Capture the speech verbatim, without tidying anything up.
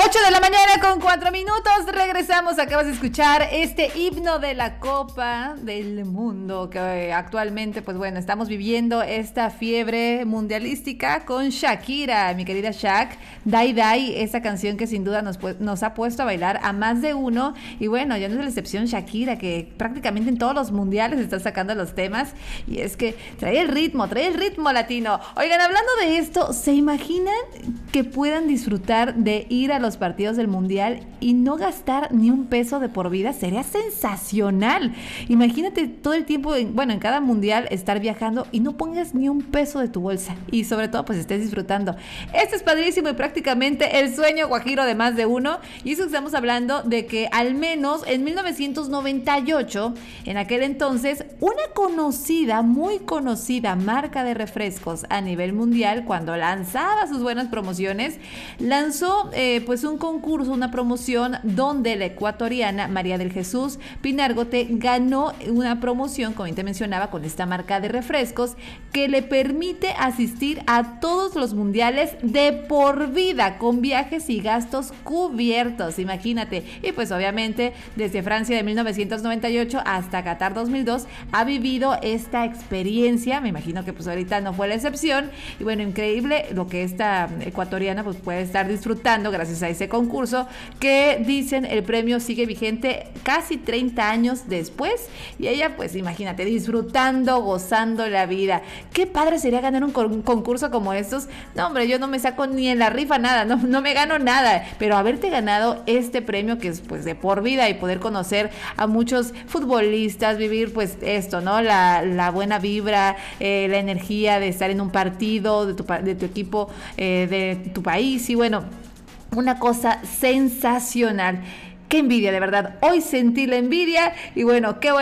ocho de la mañana con cuatro minutos, regresamos, acabas de escuchar este himno de la Copa del Mundo, que actualmente, pues bueno, estamos viviendo esta fiebre mundialística con Shakira, mi querida Shak, Dai Dai, esa canción que sin duda nos, nos ha puesto a bailar a más de uno, y bueno, ya no es la excepción Shakira, que prácticamente en todos los mundiales está sacando los temas, y es que trae el ritmo, trae el ritmo latino. Oigan, hablando de esto, ¿se imaginan que puedan disfrutar de ir a los partidos del mundial y no gastar ni un peso de por vida? Sería sensacional. Imagínate todo el tiempo, en, bueno, en cada mundial estar viajando y no pongas ni un peso de tu bolsa y sobre todo pues estés disfrutando. Esto es padrísimo y prácticamente el sueño guajiro de más de uno, y eso estamos hablando de que al menos en mil novecientos noventa y ocho, en aquel entonces, una conocida, muy conocida marca de refrescos a nivel mundial, cuando lanzaba sus buenas promociones, lanzó eh, pues un concurso, una promoción donde la ecuatoriana María del Jesús Pinargote ganó una promoción, como te mencionaba, con esta marca de refrescos que le permite asistir a todos los mundiales de por vida, con viajes y gastos cubiertos, imagínate. Y pues obviamente desde Francia de mil novecientos noventa y ocho hasta Qatar dos mil dos ha vivido esta experiencia, me imagino que pues ahorita no fue la excepción, y bueno, increíble lo que esta ecuatoriana pues puede estar disfrutando gracias a ese concurso, que dicen el premio sigue vigente casi treinta años después, y ella pues imagínate disfrutando, gozando la vida. Qué padre sería ganar un, un concurso como estos. No hombre, yo no me saco ni en la rifa nada, no, no me gano nada, pero haberte ganado este premio que es pues de por vida y poder conocer a muchos futbolistas, vivir pues esto, ¿no? La, la buena vibra, eh, la energía de estar en un partido de tu, de tu equipo, eh, de tu país, y bueno, una cosa sensacional. Qué envidia, de verdad. Hoy sentí la envidia y bueno, qué bueno.